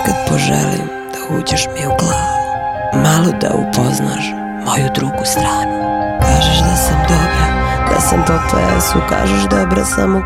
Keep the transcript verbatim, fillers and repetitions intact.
Ponekad poželim da uđeš mi u glavu, malo da upoznaš moju drugu stranu. Kažeš da sam dobra, da sam po pesu, kažeš dobra sam u